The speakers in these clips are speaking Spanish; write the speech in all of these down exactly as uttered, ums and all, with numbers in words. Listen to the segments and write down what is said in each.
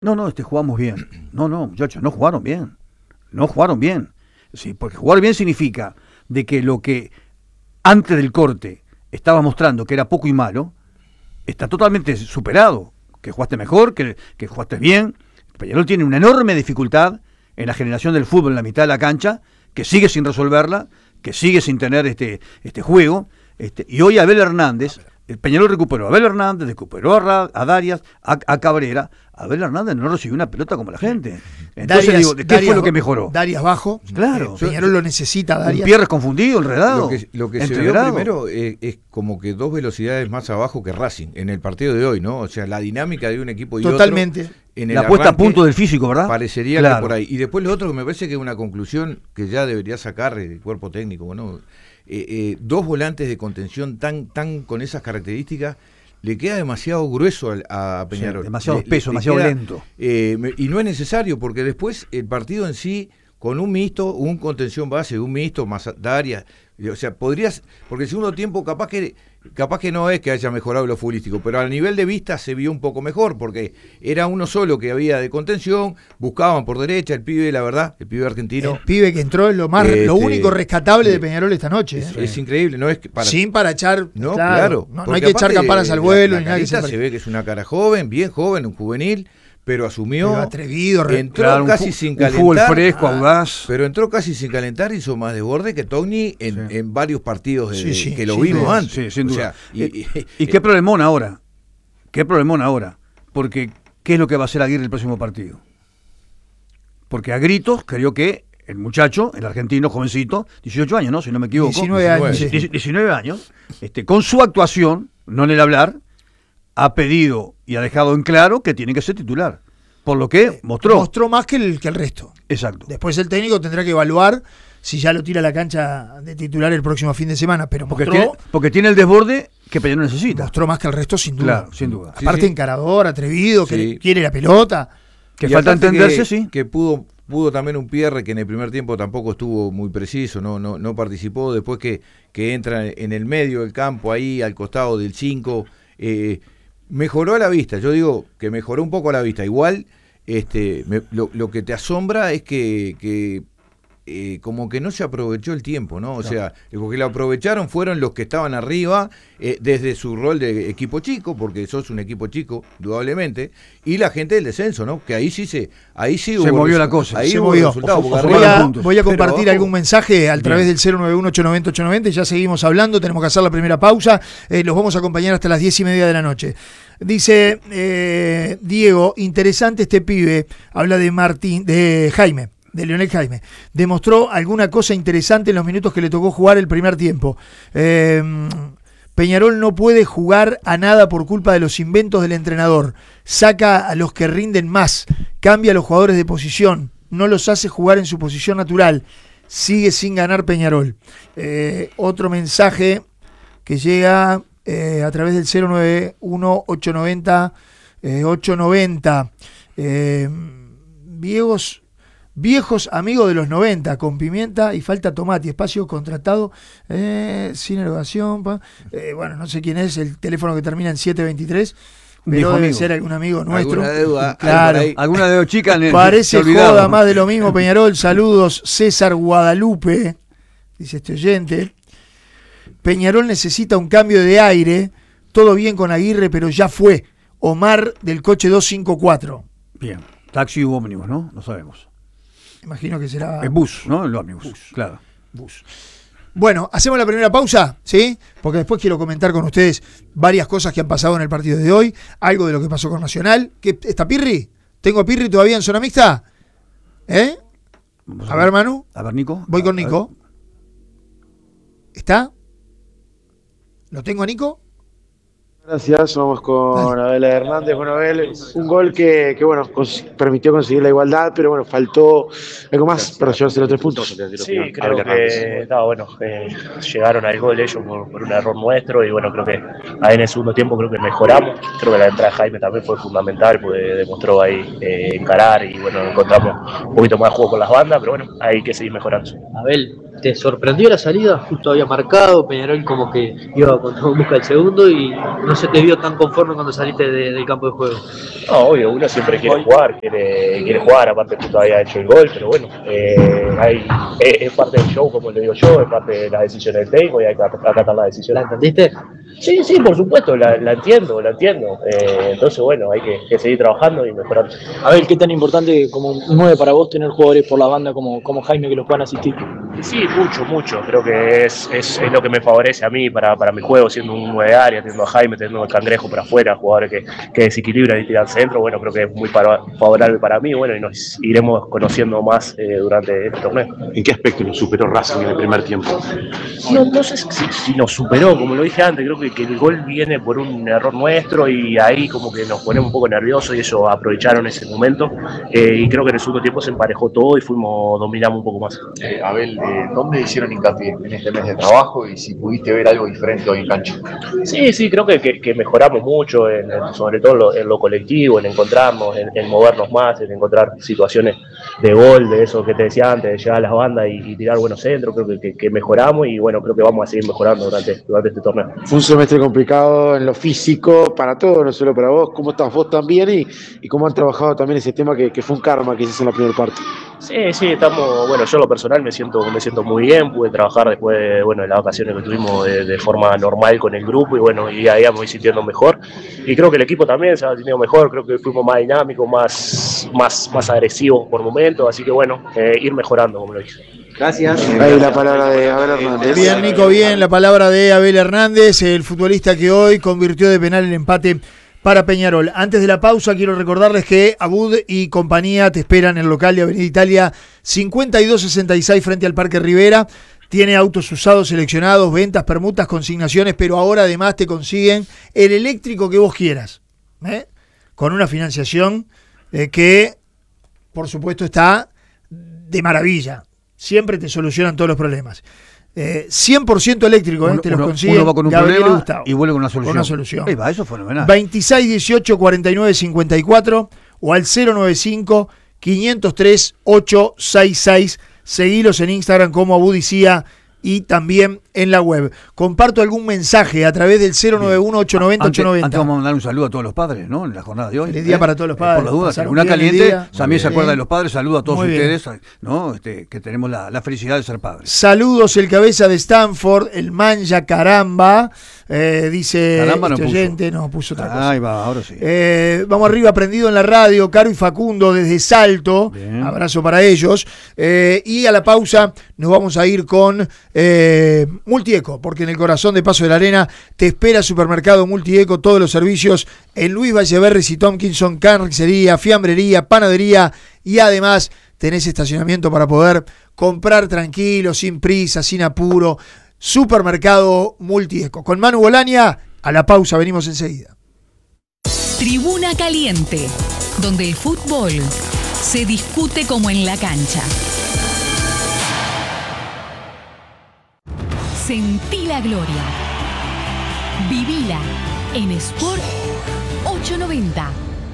No, no, este, jugamos bien. No, no, muchachos, no jugaron bien. No jugaron bien. Sí, porque jugar bien significa de que lo que antes del corte estaba mostrando que era poco y malo, está totalmente superado. Que jugaste mejor, que, que jugaste bien. Peñarol tiene una enorme dificultad en la generación del fútbol en la mitad de la cancha, que sigue sin resolverla, que sigue sin tener este, este juego. Este, y hoy Abel Hernández, el Peñarol recuperó a Abel Hernández, recuperó a, Ra, a Darias, a, a Cabrera. Abel Hernández no recibió una pelota como la gente. Entonces Darias, digo, ¿qué Darias, fue lo que mejoró? Darias bajo. Claro. Eh, Peñarol lo necesita, Darias. Un Pierres confundido, enredado. Lo que, lo que se vio primero es, es como que dos velocidades más abajo que Racing en el partido de hoy, ¿no? O sea, la dinámica de un equipo y Totalmente. otro. En la puesta a punto del físico, ¿verdad? Parecería claro. que por ahí. Y después lo otro que me parece que es una conclusión que ya debería sacar el cuerpo técnico, ¿no? Eh, eh, dos volantes de contención tan, tan con esas características. Le queda demasiado grueso a, a Peñarol. Sí, demasiado le, espeso, le demasiado queda, lento. Eh, y no es necesario, porque después el partido en sí, con un mixto, un contención base, un mixto, más Darias, o sea, podrías, porque el segundo tiempo capaz que capaz que no es que haya mejorado lo futbolístico, pero a nivel de vista se vio un poco mejor, porque era uno solo que había de contención, buscaban por derecha, el pibe, la verdad, el pibe argentino. El pibe que entró es lo más, este, lo único rescatable de Peñarol esta noche. Es, ¿eh? es increíble, no es que para, sin para echar, no, claro, claro no, no hay que echar campanas al vuelo, la, ni la nada que se, se ve que es una cara joven, bien joven, un juvenil, pero asumió, pero atrevido, entró claro, casi un, sin un calentar, fútbol fresco, ah, audaz, pero entró casi sin calentar, hizo más desborde que Togni en, sí. en varios partidos de, sí, sí, que lo sí, vimos sí, antes. Sí, sin duda. O sea, y, y, y, y qué problemón ahora, qué problemón ahora, porque ¿qué es lo que va a hacer Aguirre el próximo partido? Porque a gritos creo que el muchacho, el argentino jovencito, dieciocho años, ¿no? Si no me equivoco. diecinueve años. Sí. diecinueve años, este, con su actuación, no en el hablar, ha pedido y ha dejado en claro que tiene que ser titular. Por lo que mostró. Mostró más que el, que el resto. Exacto. Después el técnico tendrá que evaluar si ya lo tira a la cancha de titular el próximo fin de semana, pero porque mostró, tiene, porque tiene el desborde que Peñarol necesita. Mostró más que el resto, sin duda. Claro, sin duda. Aparte sí, sí. encarador, atrevido, sí. que quiere la pelota. Que y falta entenderse, que, sí. Que pudo pudo también un Pierre que en el primer tiempo tampoco estuvo muy preciso, no no no participó, después que, que entra en el medio del campo, ahí al costado del cinco, eh, mejoró a la vista, yo digo que mejoró un poco a la vista, igual este me, lo, lo que te asombra es que, que eh, como que no se aprovechó el tiempo, ¿no? O no. sea, los que lo aprovecharon fueron los que estaban arriba eh, desde su rol de equipo chico, porque sos un equipo chico, indudablemente, y la gente del descenso, ¿no? Que ahí sí se, ahí sí se hubo movió resu- la cosa, ahí se hubo movió. resultados, Voy arriba, a, voy a compartir pero, algún mensaje al través bien. del cero nueve uno ocho nueve cero ocho nueve cero y ya seguimos hablando, tenemos que hacer la primera pausa, eh, los vamos a acompañar hasta las diez y media de la noche. Dice eh, Diego, interesante este pibe, habla de Martín, de Jaime. de Leonel Jaime, demostró alguna cosa interesante en los minutos que le tocó jugar el primer tiempo. Eh, Peñarol no puede jugar a nada por culpa de los inventos del entrenador. Saca a los que rinden más, cambia a los jugadores de posición, no los hace jugar en su posición natural. Sigue sin ganar Peñarol. Eh, otro mensaje que llega eh, a través del cero nueve uno ocho nueve cero ocho nueve cero. Eh, Viejos... Viejos amigos de los noventa, con pimienta y falta tomate, espacio contratado, eh, sin erogación. Pa, eh, bueno, no sé quién es, el teléfono que termina en siete veintitrés, pero Viejo debe amigo. ser algún amigo nuestro. Alguna deuda, claro. Alguna deuda chica. En el, Parece joda más de lo mismo, Peñarol. Saludos, César Guadalupe, dice este oyente. Peñarol necesita un cambio de aire. Todo bien con Aguirre, pero ya fue. Omar del coche doscientos cincuenta y cuatro. Bien, taxi u ómnibus, ¿no? No sabemos. Imagino que será... El bus, ¿no? El ómnibus, bus. claro. Bus. Bueno, hacemos la primera pausa, ¿sí? Porque después quiero comentar con ustedes varias cosas que han pasado en el partido de hoy, algo de lo que pasó con Nacional. ¿Qué, ¿Está Pirri? ¿Tengo a Pirri todavía en zona mixta? ¿Eh? Vamos a, a ver, Manu. A ver, Nico. Voy con Nico. ¿Está? ¿Lo tengo a Nico? Gracias, vamos con Abel Hernández. Bueno, Abel, un gol que, que bueno, cons- permitió conseguir la igualdad, pero bueno, faltó algo más para llevarse los tres puntos. Sí, creo que no, bueno, eh, llegaron al gol ellos por, por un error nuestro y bueno, creo que ahí en el segundo tiempo creo que mejoramos. Creo que la entrada de Jaime también fue fundamental porque demostró ahí eh, encarar y bueno, encontramos un poquito más de juego con las bandas, pero bueno, hay que seguir mejorando. Abel, ¿te sorprendió la salida? Justo había marcado, Peñarol como que iba con todo busca el segundo y no se te vio tan conforme cuando saliste de, del campo de juego. No, obvio, uno siempre quiere jugar, quiere, quiere jugar, aparte justo había hecho el gol, pero bueno, eh, hay, es, es parte del show, como le digo yo, es parte de las decisiones del técnico y hay que acatar las decisiones. ¿La entendiste? Sí, sí, por supuesto, la, la entiendo, la entiendo. Eh, entonces, bueno, hay que, que seguir trabajando y mejorando. A ver, ¿qué tan importante como un nueve para vos tener jugadores por la banda como, como Jaime que los puedan asistir? Sí, mucho, mucho. Creo que es, es, es lo que me favorece a mí para, para mi juego, siendo un nueve de área, teniendo a Jaime, teniendo al Cangrejo por afuera, jugadores que, que desequilibran y tiran centro. Bueno, creo que es muy para, favorable para mí, bueno, y nos iremos conociendo más eh, durante este torneo. ¿En qué aspecto nos superó Racing en el primer tiempo? No, no sé si, si nos superó, como lo dije antes, creo que, que el gol viene por un error nuestro y ahí como que nos ponemos un poco nerviosos y ellos aprovecharon ese momento eh, y creo que en el segundo tiempo se emparejó todo y fuimos, dominamos un poco más. Eh, Abel, eh, ¿dónde hicieron hincapié en este mes de trabajo y si pudiste ver algo diferente hoy en cancha? Sí, sí, creo que, que, que mejoramos mucho, en, en, sobre todo en lo, en lo colectivo, en encontrarnos, en, en movernos más, en encontrar situaciones de gol, de eso que te decía antes, de llegar a las bandas y, y tirar buenos centros. Creo que, que, que mejoramos y bueno, creo que vamos a seguir mejorando durante, durante este torneo. Fue un semestre complicado en lo físico para todos, no solo para vos. ¿Cómo estás vos también y, y cómo han trabajado también ese tema que, que fue un karma que hiciste en la primera parte? Sí, sí, estamos, bueno, yo en lo personal me siento, me siento muy bien, pude trabajar después de, bueno, de las vacaciones que tuvimos de, de forma normal con el grupo y bueno, y ahí me voy sintiendo mejor y creo que el equipo también se ha sintido mejor, creo que fuimos más dinámicos, más, más, más agresivos por momentos, así que bueno, eh, ir mejorando, como lo dije. Gracias. Ahí la palabra de Abel Hernández. Bien, Nico, bien, la palabra de Abel Hernández, el futbolista que hoy convirtió de penal el empate para Peñarol. Antes de la pausa quiero recordarles que Abud y compañía te esperan en el local de Avenida Italia cincuenta y dos sesenta y seis frente al Parque Rivera. Tiene autos usados seleccionados, ventas, permutas, consignaciones, pero ahora además te consiguen el eléctrico que vos quieras, ¿eh? Con una financiación eh, que por supuesto está de maravilla. Siempre te solucionan todos los problemas. Eh, cien por ciento eléctrico, eh, uno, te los uno, consigue uno va con un Gabriel problema Gustavo, y vuelve con una solución. Con una solución. Ey, va, eso es fenomenal. veintiséis dieciocho cuarenta y nueve cincuenta y cuatro o al cero noventa y cinco quinientos tres ochocientos sesenta y seis. Seguilos en Instagram como Abudicía y también en la web. Comparto algún mensaje a través del cero nueve uno ocho nueve cero ocho nueve cero. Antes vamos a mandar un saludo a todos los padres, ¿no? En la jornada de hoy. Feliz día ¿eh? para todos los padres. Eh, por la duda, Pasaron una bien el caliente, día. también se Muy acuerda bien. de los padres. Saludo a todos Muy bien. ustedes, ¿no? Este, que tenemos la, la felicidad de ser padres. Saludos el cabeza de Stanford, el manja caramba, eh, dice Caramba no este puso. oyente, no puso otra cosa. Ahí va, ahora sí. Eh, vamos arriba, prendido en la radio, Caro y Facundo desde Salto, Bien. abrazo para ellos. Eh, y a la pausa nos vamos a ir con eh, Multieco, porque en el corazón de Paso de la Arena te espera Supermercado Multieco, todos los servicios en Luis Valleverres y Tomkinson, carnicería, fiambrería, panadería y además tenés estacionamiento para poder comprar tranquilo, sin prisa, sin apuro. Supermercado Multieco. Con Manu Bolaña, a la pausa, venimos enseguida. Tribuna Caliente, donde el fútbol se discute como en la cancha. Sentí la gloria. Vivila en Sport ochocientos noventa.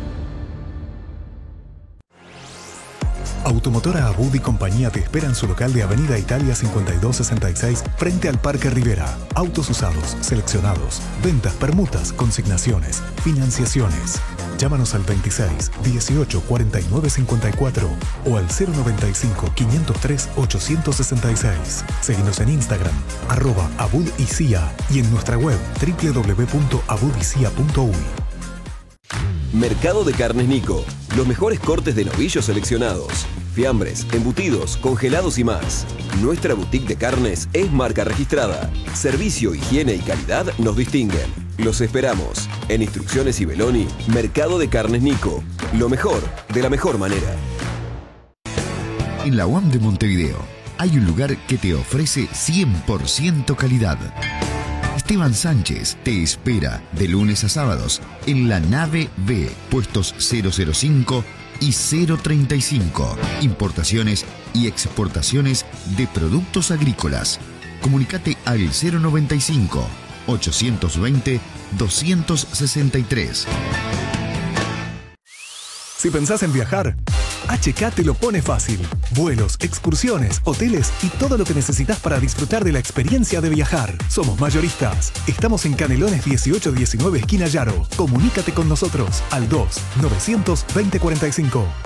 Automotora Abud y compañía te espera en su local de Avenida Italia cincuenta y dos sesenta y seis frente al Parque Rivera. Autos usados, seleccionados, ventas, permutas, consignaciones, financiaciones. Llámanos al veintiséis dieciocho cuarenta y nueve cincuenta y cuatro o al cero noventa y cinco quinientos tres ochocientos sesenta y seis. Seguinos en Instagram, arroba abudicia y en nuestra web doble u doble u doble u punto abudicia punto uy. Mercado de Carnes Nico. Los mejores cortes de novillos seleccionados. Fiambres, embutidos, congelados y más. Nuestra boutique de carnes es marca registrada. Servicio, higiene y calidad nos distinguen. Los esperamos. En Instrucciones y Beloni, Mercado de Carnes Nico. Lo mejor, de la mejor manera. En la U A M de Montevideo hay un lugar que te ofrece cien por ciento calidad. Esteban Sánchez te espera de lunes a sábados en la nave B, puestos cero cero cinco y cero treinta y cinco. Importaciones y exportaciones de productos agrícolas. Comunicate al cero noventa y cinco ochocientos veinte doscientos sesenta y tres. Si pensás en viajar, H K te lo pone fácil. Vuelos, excursiones, hoteles y todo lo que necesitas para disfrutar de la experiencia de viajar. Somos mayoristas. Estamos en Canelones dieciocho diecinueve esquina Yaro. Comunícate con nosotros al dos novecientos veinte cuarenta y cinco.